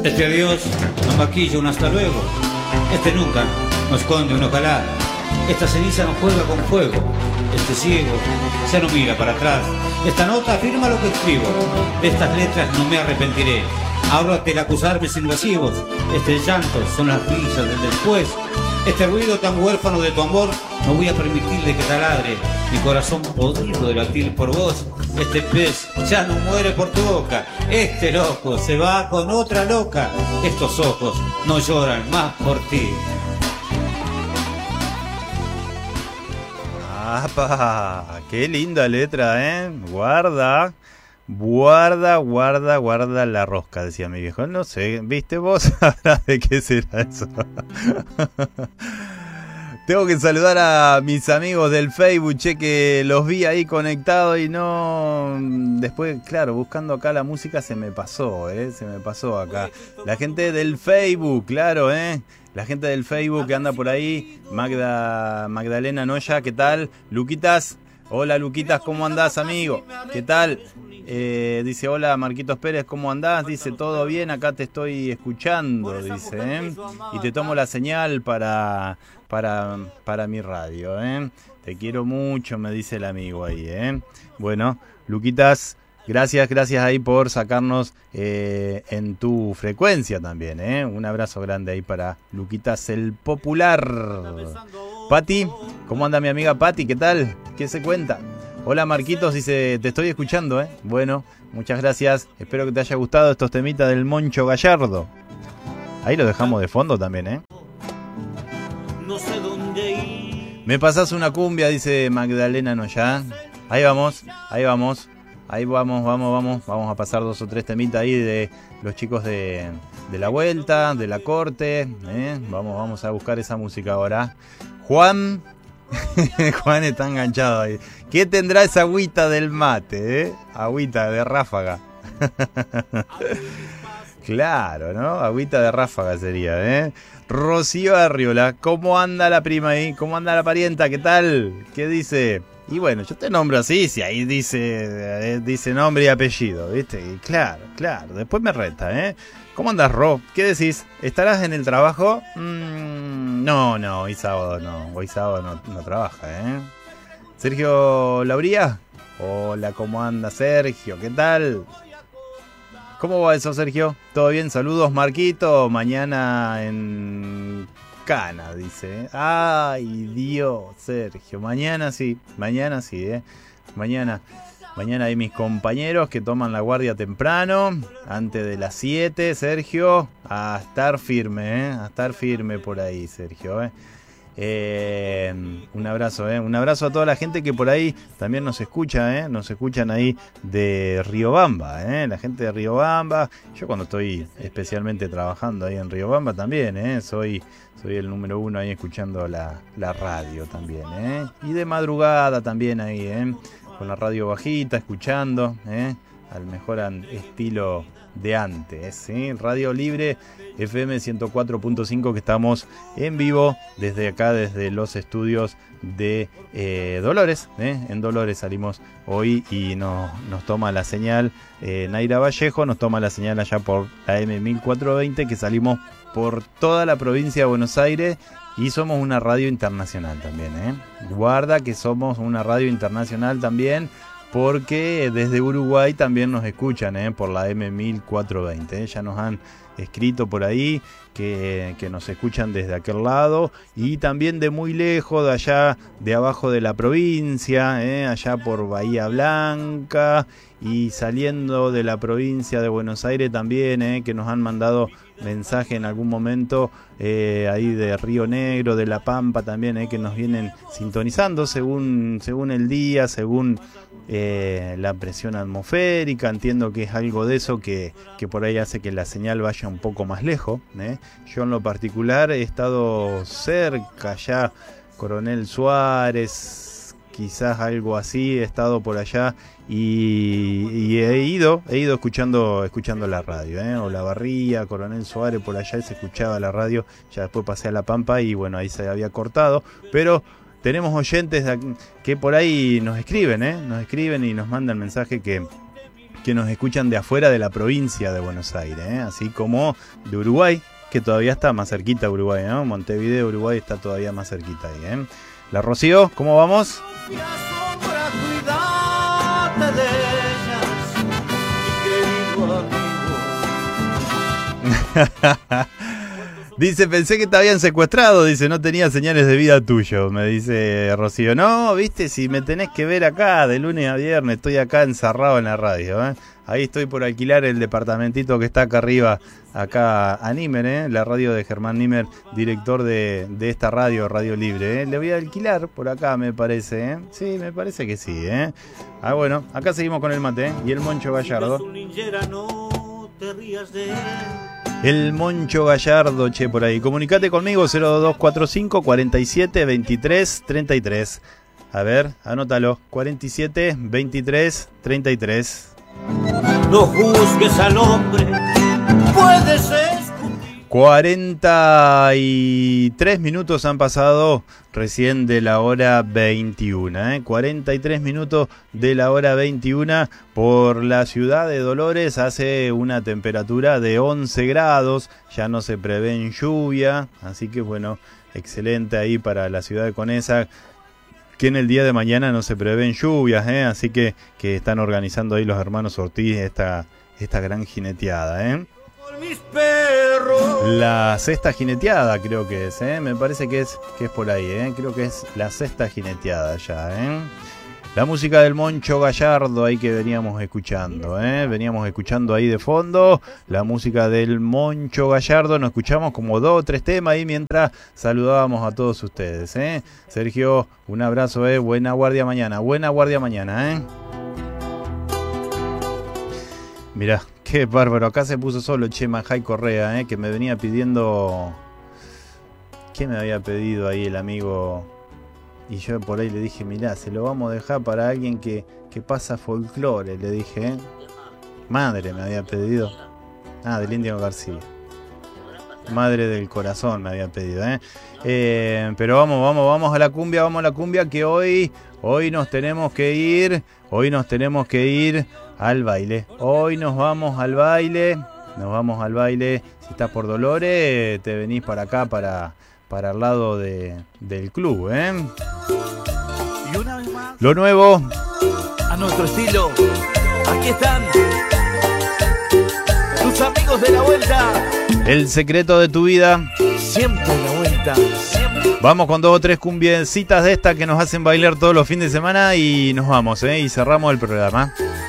Este adiós no maquilla un hasta luego. Este nunca no esconde un ojalá. Esta ceniza no juega con fuego. Este ciego ya no mira para atrás. Esta nota afirma lo que escribo. De estas letras no me arrepentiré. Ahórrate el acusarme sin invasivos. Este llanto son las risas del después. Este ruido tan huérfano de tu amor, no voy a permitirle que taladre mi corazón podrido de latir por vos. Este pez ya no muere por tu boca. Este loco se va con otra loca. Estos ojos no lloran más por ti. ¡Apa! ¡Qué linda letra, Guarda. Guarda la rosca, decía mi viejo. No sé, ¿viste vos? Sabrás de qué será eso. Tengo que saludar a mis amigos del Facebook, che, que los vi ahí conectados y no... Después, claro, buscando acá la música se me pasó, se me pasó acá. La gente del Facebook, claro, la gente del Facebook que anda por ahí. Magdalena Noya, ¿qué tal? Luquitas, hola Luquitas, ¿cómo andás, amigo? ¿Qué tal? Dice, hola Marquitos Pérez, ¿cómo andás? Dice, todo bien, acá te estoy escuchando, dice, y te tomo la señal para mi radio, te quiero mucho, me dice el amigo ahí, Bueno, Luquitas, gracias ahí por sacarnos en tu frecuencia también, un abrazo grande ahí para Luquitas el Popular. Pati, ¿cómo anda mi amiga Pati? ¿Qué tal? ¿Qué se cuenta? Hola Marquitos, dice, te estoy escuchando, Bueno, muchas gracias. Espero que te haya gustado estos temitas del Moncho Gallardo. Ahí lo dejamos de fondo también, No sé dónde ir. Me pasás una cumbia, dice Magdalena Noya. Ahí vamos. Ahí vamos a pasar 2 o 3 temitas ahí de los chicos de la vuelta, de la corte, Vamos a buscar esa música ahora. Juan está enganchado ahí. ¿Qué tendrá esa agüita del mate, Agüita de ráfaga. Claro, ¿no? Agüita de ráfaga sería, Rocío Arriola, ¿cómo anda la prima ahí? ¿Cómo anda la parienta? ¿Qué tal? ¿Qué dice? Y bueno, yo te nombro así, si ahí dice nombre y apellido, ¿viste? Y claro, después me reta, ¿Cómo andas, Ro? ¿Qué decís? ¿Estarás en el trabajo? No, hoy sábado no trabaja, Sergio Lauría, hola, ¿cómo anda Sergio? ¿Qué tal? ¿Cómo va eso, Sergio? ¿Todo bien? Saludos, Marquito. Mañana en Cana, dice. Ay, Dios, Sergio. Mañana sí, Mañana hay mis compañeros que toman la guardia temprano, antes de las 7, Sergio. A estar firme, por ahí, Sergio, Un abrazo a toda la gente que por ahí también nos escucha, nos escuchan ahí de Riobamba, la gente de Riobamba. Yo cuando estoy especialmente trabajando ahí en Riobamba también, soy el número 1 ahí escuchando la radio también, y de madrugada también ahí, con la radio bajita, escuchando, al mejor estilo de antes, Radio Libre FM 104.5, que estamos en vivo desde acá, desde los estudios de Dolores, en Dolores salimos hoy y nos toma la señal Naira Vallejo, nos toma la señal allá por la M1420, que salimos por toda la provincia de Buenos Aires. Y somos una radio internacional también, Guarda que somos una radio internacional también, porque desde Uruguay también nos escuchan, por la M1420. Ya nos han escrito por ahí que nos escuchan desde aquel lado, y también de muy lejos, de allá, de abajo de la provincia, allá por Bahía Blanca, y saliendo de la provincia de Buenos Aires también, que nos han mandado mensaje en algún momento, ahí de Río Negro, de La Pampa también, que nos vienen sintonizando según el día, según la presión atmosférica. Entiendo que es algo de eso que por ahí hace que la señal vaya un poco más lejos, Yo en lo particular he estado cerca ya, Coronel Suárez, quizás algo así, he estado por allá y he ido escuchando la radio, Olavarría, Coronel Suárez, por allá se escuchaba la radio. Ya después pasé a La Pampa y bueno, ahí se había cortado, pero tenemos oyentes que por ahí nos escriben y nos mandan mensaje que nos escuchan de afuera de la provincia de Buenos Aires, así como de Uruguay, que todavía está más cerquita Uruguay, ¿no? Montevideo, Uruguay está todavía más cerquita ahí, La Rocío, ¿cómo vamos? Dice, pensé que te habían secuestrado, dice, no tenía señales de vida tuyo, me dice Rocío. No, viste, si me tenés que ver acá de lunes a viernes, estoy acá encerrado en la radio, Ahí estoy por alquilar el departamentito que está acá arriba, acá a Nímer, la radio de Germán Nímer, director de esta radio, Radio Libre, Le voy a alquilar por acá, me parece, Sí, me parece que sí, Ah, bueno, acá seguimos con el mate, y el Moncho Gallardo. El Moncho Gallardo, che, por ahí. Comunicate conmigo, 0245 47 23 33. A ver, anótalo, 47 23 33. No juzgues al hombre, puedes escuchar. 43 minutos han pasado recién de la hora 21, 43 minutos de la hora 21 por la ciudad de Dolores. Hace una temperatura de 11 grados, ya no se prevé lluvia, así que bueno, excelente ahí para la ciudad de Conesa, que en el día de mañana no se prevén lluvias, así que están organizando ahí los hermanos Ortiz esta gran jineteada, La sexta jineteada creo que es, me parece que es por ahí, creo que es la sexta jineteada ya, La música del Moncho Gallardo ahí que veníamos escuchando, veníamos escuchando ahí de fondo, la música del Moncho Gallardo, nos escuchamos como 2 o 3 temas ahí mientras saludábamos a todos ustedes, Sergio, un abrazo, buena guardia mañana, Mirá, qué bárbaro, acá se puso solo Majay Correa, que me venía pidiendo... ¿Qué me había pedido ahí el amigo? Y yo por ahí le dije, mirá, se lo vamos a dejar para alguien que pasa folclore, le dije, Madre me había pedido. Ah, del Indio García. Madre del Corazón me había pedido, pero vamos a la cumbia, que hoy nos tenemos que ir al baile. Hoy nos vamos al baile. Si estás por Dolores, te venís para acá, para el lado del club, Y una vez más, lo nuevo, a nuestro estilo, aquí están tus amigos de la vuelta. El secreto de tu vida. Siempre la vuelta, siempre. Vamos con 2 o 3 cumbiecitas de estas que nos hacen bailar todos los fines de semana y nos vamos, y cerramos el programa.